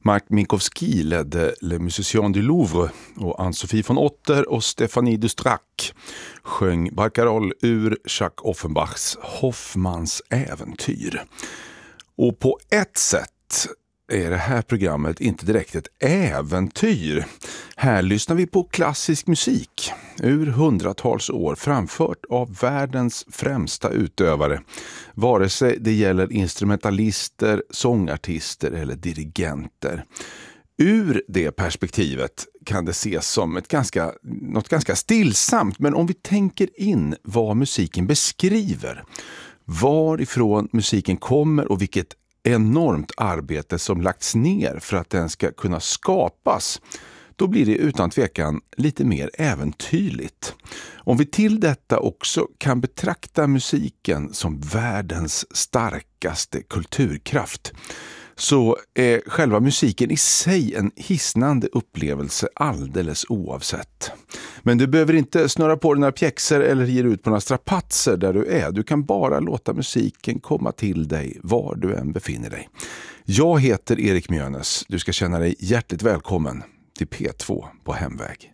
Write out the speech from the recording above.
Marc Minkowski ledde Le Musiciens du Louvre och Ann-Sofie von Otter och Stéphanie Doustrac sjöng Barcarolle ur Jacques Offenbachs Hoffmanns äventyr. Och på ett sätt är det här programmet inte direkt ett äventyr. Här lyssnar vi på klassisk musik ur hundratals år framfört av världens främsta utövare. Vare sig det gäller instrumentalister, sångartister eller dirigenter. Ur det perspektivet kan det ses som något ganska stillsamt, men om vi tänker in vad musiken beskriver, varifrån musiken kommer och vilket enormt arbete som lagts ner för att den ska kunna skapas, då blir det utan tvekan lite mer äventyrligt. Om vi till detta också kan betrakta musiken som världens starkaste kulturkraft, så är själva musiken i sig en hisnande upplevelse alldeles oavsett. Men du behöver inte snurra på dina pjäxor eller ge ut på några strapatser där du är. Du kan bara låta musiken komma till dig var du än befinner dig. Jag heter Erik Mjönes. Du ska känna dig hjärtligt välkommen till P2 på Hemväg.